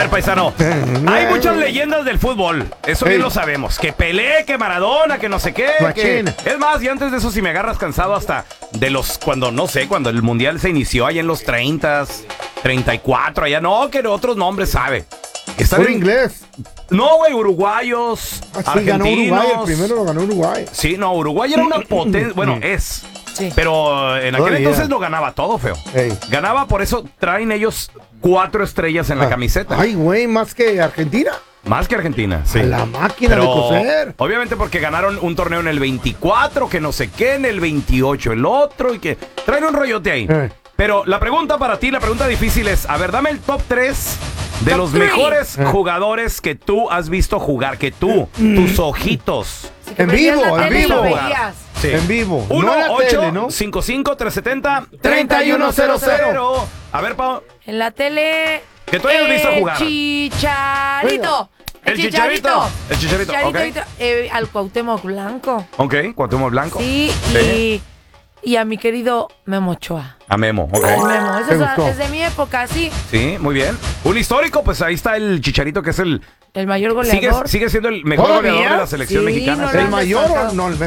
ver, paisano. Hay muchas leyendas del fútbol. Eso bien lo sabemos. Que Pelé, que Maradona, que no sé qué. Es más, y antes de eso, si me agarras cansado hasta de los... Cuando, no sé, cuando el Mundial se inició allá en los 30s, 34, allá. No, que otros nombres, ¿sabe? ¿Por inglés? No, güey, uruguayos, argentinos. Ganó Uruguay, el primero lo ganó Uruguay. Sí, no, Uruguay era una potencia. Bueno, es. Sí. Pero en aquel entonces lo ganaba todo, feo. Ganaba, por eso traen ellos 4 estrellas en la camiseta. Ay, güey, más que Argentina. Más que Argentina, sí. A la máquina de coser. Obviamente porque ganaron un torneo en el 24, que no sé qué, en el 28 el otro, y que traen un rollote ahí. Pero la pregunta para ti, la pregunta difícil es, a ver, dame el top 3 de los mejores jugadores que tú has visto jugar, que tú, tus ojitos. Sí, en vivo. Sí. En vivo. 1-855-370-3100. A ver, Pau. En la tele. Que tú hayas visto jugar. Chicharito. El Chicharito. El Chicharito, ok. Al Cuauhtémoc Blanco. Ok, Cuauhtémoc Blanco. Sí, y a mi querido Memo Ochoa. A Memo, ok. Memo, eso es de mi época, sí. Sí, muy bien. Un histórico, pues ahí está el Chicharito, que es el mayor goleador. Sigue siendo el mejor goleador de la selección mexicana. ¿El mayor o no?